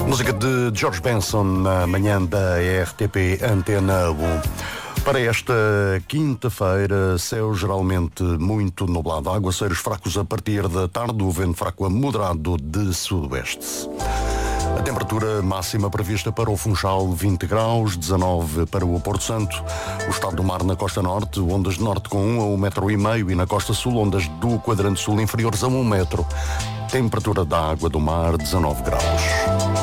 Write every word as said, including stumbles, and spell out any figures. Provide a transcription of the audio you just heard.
Música de George Benson na manhã da R T P Antena um. Para esta quinta-feira, céu geralmente muito nublado. Aguaceiros fracos a partir da tarde, o vento fraco a moderado de sudoeste. A temperatura máxima prevista para o Funchal, vinte graus, dezanove para o Porto Santo. O estado do mar na costa norte, ondas de norte com um a um metro e meio, e na costa sul, ondas do quadrante sul inferiores a um metro. Temperatura da água do mar, dezanove graus.